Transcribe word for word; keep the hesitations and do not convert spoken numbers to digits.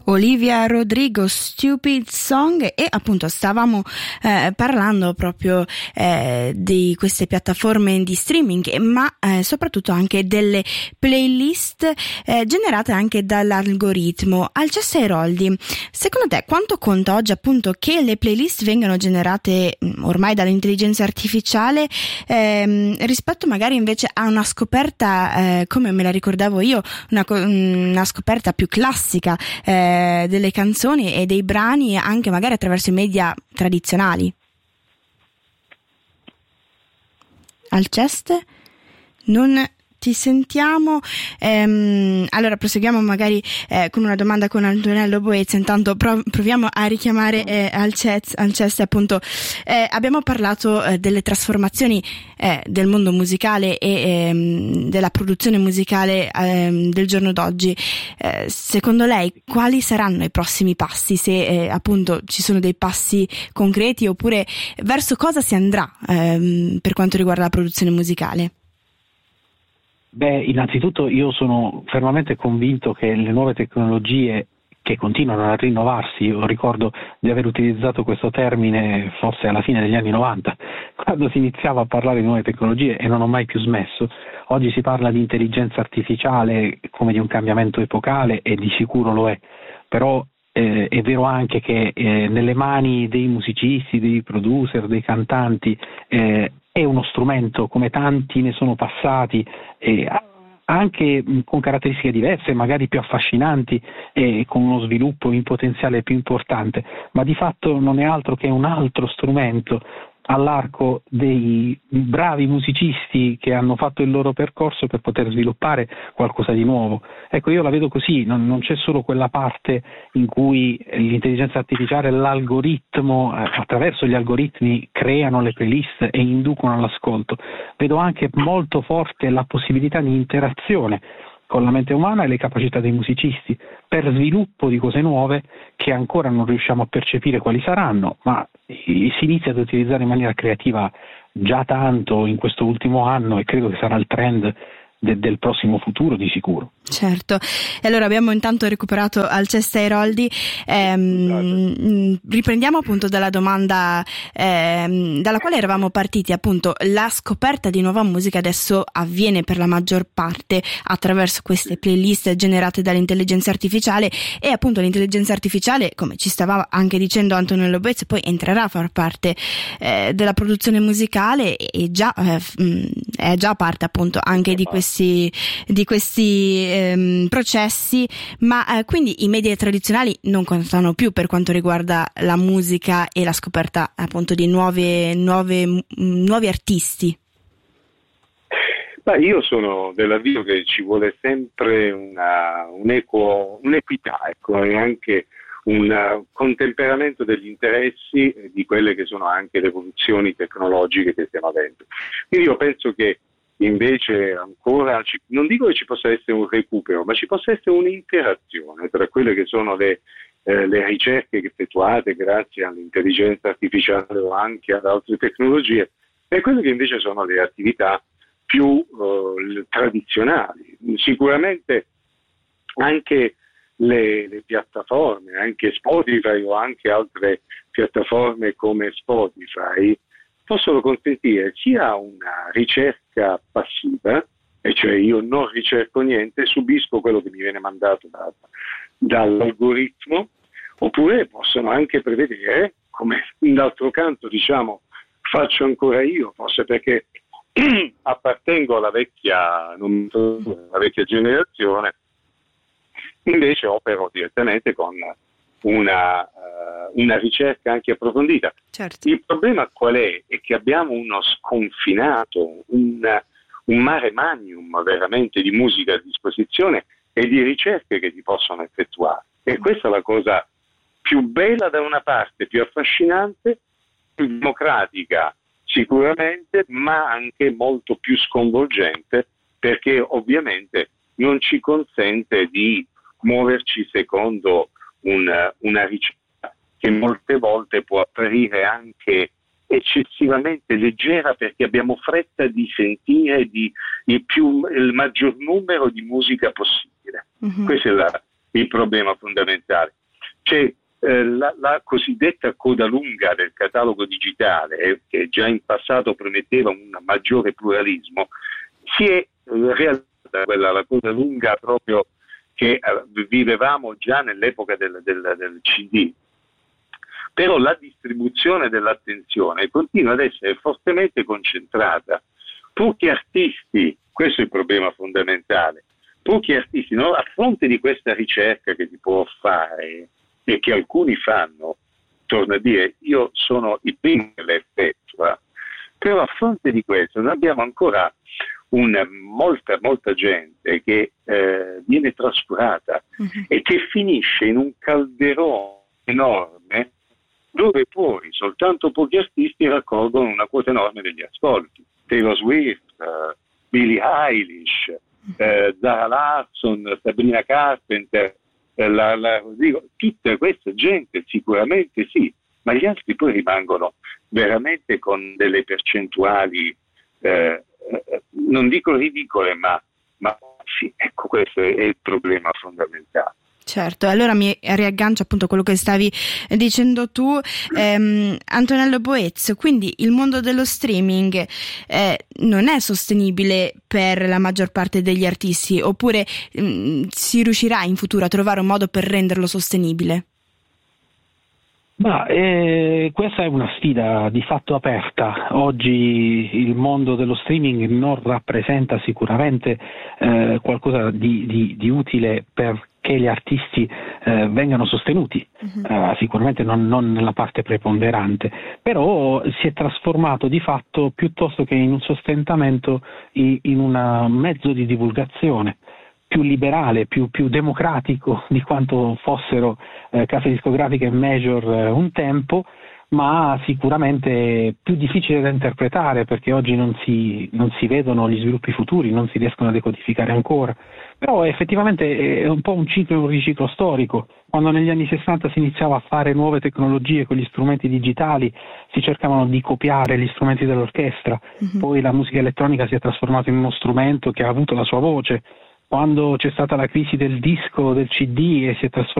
Olivia Rodrigo, Stupid Song, e appunto stavamo eh, parlando proprio eh, di queste piattaforme di streaming, ma eh, soprattutto anche delle playlist eh, generate anche dall'algoritmo. Alceste Airoldi, secondo te quanto conta oggi appunto che le playlist vengano generate mh, ormai dall'intelligenza artificiale ehm, rispetto magari invece a una scoperta eh, come me la ricordavo io, una, una scoperta più classica eh, delle canzoni e dei brani anche magari attraverso i media tradizionali? Alceste? Non ti sentiamo. Ehm, allora proseguiamo magari eh, con una domanda con Antonello Boezza. Intanto prov- proviamo a richiamare eh, Alceste, Alceste appunto. Eh, abbiamo parlato eh, delle trasformazioni eh, del mondo musicale e ehm, della produzione musicale ehm, del giorno d'oggi. Eh, secondo lei quali saranno i prossimi passi, se eh, appunto ci sono dei passi concreti, oppure verso cosa si andrà ehm, per quanto riguarda la produzione musicale? Beh, innanzitutto io sono fermamente convinto che le nuove tecnologie che continuano a rinnovarsi, io ricordo di aver utilizzato questo termine forse alla fine degli anni novanta, quando si iniziava a parlare di nuove tecnologie, e non ho mai più smesso. Oggi si parla di intelligenza artificiale come di un cambiamento epocale, e di sicuro lo è, però eh, è vero anche che eh, nelle mani dei musicisti, dei producer, dei cantanti eh, è uno strumento come tanti ne sono passati, eh, anche con caratteristiche diverse, magari più affascinanti e con uno sviluppo in potenziale più importante, ma di fatto non è altro che un altro strumento all'arco dei bravi musicisti che hanno fatto il loro percorso per poter sviluppare qualcosa di nuovo. Ecco, io la vedo così, non, non c'è solo quella parte in cui l'intelligenza artificiale, l'algoritmo, eh, attraverso gli algoritmi creano le playlist e inducono all'ascolto. Vedo anche molto forte la possibilità di interazione con la mente umana e le capacità dei musicisti per sviluppo di cose nuove che ancora non riusciamo a percepire quali saranno, ma si inizia ad utilizzare in maniera creativa già tanto in questo ultimo anno, e credo che sarà il trend de- del prossimo futuro di sicuro. Certo, e allora abbiamo intanto recuperato Alceste Airoldi. ehm, riprendiamo appunto dalla domanda ehm, dalla quale eravamo partiti. Appunto, la scoperta di nuova musica adesso avviene per la maggior parte attraverso queste playlist generate dall'intelligenza artificiale, e appunto l'intelligenza artificiale, come ci stava anche dicendo Antonello Boezza, poi entrerà a far parte eh, della produzione musicale, e già eh, è già parte appunto anche di questi di questi Ehm, processi, ma eh, quindi i media tradizionali non contano più per quanto riguarda la musica e la scoperta appunto di nuove, nuove, m- nuovi artisti. Beh, io sono dell'avviso che ci vuole sempre una, un equo, un'equità, ecco, e anche un contemperamento degli interessi di quelle che sono anche le evoluzioni tecnologiche che stiamo avendo. Quindi io penso che invece ancora, non dico che ci possa essere un recupero, ma ci possa essere un'interazione tra quelle che sono le, eh, le ricerche effettuate grazie all'intelligenza artificiale o anche ad altre tecnologie, e quelle che invece sono le attività più eh, tradizionali. Sicuramente anche le, le piattaforme, anche Spotify o anche altre piattaforme come Spotify, possono consentire sia una ricerca passiva, e cioè io non ricerco niente, subisco quello che mi viene mandato da, dall'algoritmo, oppure possono anche prevedere, come d'altro canto diciamo faccio ancora io, forse perché appartengo alla vecchia, non so, alla vecchia generazione, invece opero direttamente con Una, uh, una ricerca anche approfondita. Certo. Il problema qual è? È che abbiamo uno sconfinato, un, un mare magnum veramente di musica a disposizione e di ricerche che si possono effettuare. E questa è la cosa più bella da una parte, più affascinante, più democratica sicuramente, ma anche molto più sconvolgente, perché ovviamente non ci consente di muoverci secondo Una, una ricerca che molte volte può apparire anche eccessivamente leggera, perché abbiamo fretta di sentire di, di più, il maggior numero di musica possibile. Mm-hmm. Questa è la, il problema fondamentale. C'è eh, la, la cosiddetta coda lunga del catalogo digitale, eh, che già in passato prometteva un maggiore pluralismo, si è eh, realizzata quella la coda lunga proprio che eh, vivevamo già nell'epoca del, del, del C D. Però la distribuzione dell'attenzione continua ad essere fortemente concentrata. Pochi artisti, questo è il problema fondamentale, pochi artisti, no? A fronte di questa ricerca che si può fare e che alcuni fanno, torno a dire, io sono i primi che l'effettua, però a fronte di questo noi abbiamo ancora una, molta, molta gente che eh, viene trascurata uh-huh. e che finisce in un calderone enorme dove poi soltanto pochi artisti raccolgono una quota enorme degli ascolti. Taylor Swift, uh, Billie Eilish, uh, Zara Larsson, Sabrina Carpenter, uh, la, la, dico, tutta questa gente sicuramente sì, ma gli altri poi rimangono veramente con delle percentuali, uh, non dico ridicole, ma, ma sì, ecco, questo è, è il problema fondamentale. Certo, allora mi riaggancio appunto a quello che stavi dicendo tu, ehm, Antonello Boezio, quindi il mondo dello streaming eh, non è sostenibile per la maggior parte degli artisti, oppure mh, si riuscirà in futuro a trovare un modo per renderlo sostenibile? Ma eh, questa è una sfida di fatto aperta. Oggi il mondo dello streaming non rappresenta sicuramente eh, qualcosa di, di, di utile perché gli artisti eh, vengano sostenuti, uh-huh. eh, sicuramente non, non nella parte preponderante, però si è trasformato di fatto piuttosto che in un sostentamento in, in un mezzo di divulgazione più liberale, più, più democratico di quanto fossero eh, case discografiche e major eh, un tempo, ma sicuramente più difficile da interpretare perché oggi non si, non si vedono gli sviluppi futuri, non si riescono a decodificare ancora. Però effettivamente è un po' un ciclo, un riciclo storico. Quando negli anni sessanta si iniziava a fare nuove tecnologie con gli strumenti digitali, si cercavano di copiare gli strumenti dell'orchestra, mm-hmm. poi la musica elettronica si è trasformata in uno strumento che ha avuto la sua voce. Quando c'è stata la crisi del disco, del C D e si è trasformato